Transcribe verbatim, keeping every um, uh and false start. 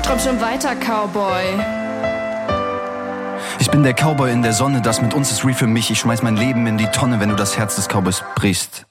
Komm schon weiter, Cowboy. Ich bin der Cowboy in der Sonne, das mit uns ist real für mich. Ich schmeiß mein Leben in die Tonne, wenn du das Herz des Cowboys brichst.